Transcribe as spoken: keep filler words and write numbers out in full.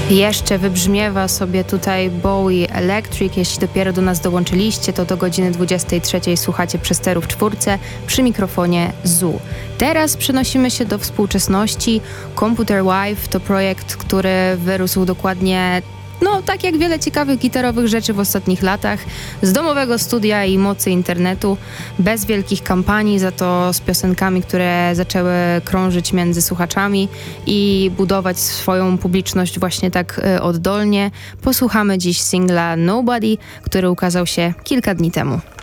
Jeszcze wybrzmiewa sobie tutaj Bowie Electric. Jeśli dopiero do nas dołączyliście, to do godziny dwudziestej trzeciej słuchacie Przesterów w czwórce, przy mikrofonie Zu. Teraz przenosimy się do współczesności. Computer Wife to projekt, który wyrósł dokładnie No, tak jak wiele ciekawych gitarowych rzeczy w ostatnich latach, z domowego studia i mocy internetu, bez wielkich kampanii, za to z piosenkami, które zaczęły krążyć między słuchaczami i budować swoją publiczność właśnie tak y, oddolnie. Posłuchamy dziś singla Nobody, który ukazał się kilka dni temu.